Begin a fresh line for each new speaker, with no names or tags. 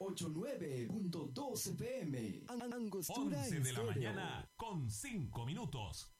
89.2 FM. Angostura
11 de la
Estéreo.
mañana con 5 minutos.